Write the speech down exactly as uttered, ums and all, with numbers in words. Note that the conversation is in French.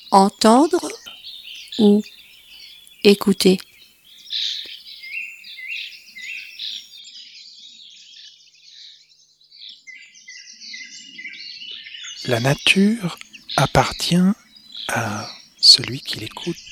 Entendre ou écouter? La nature appartient à celui qui l'écoute.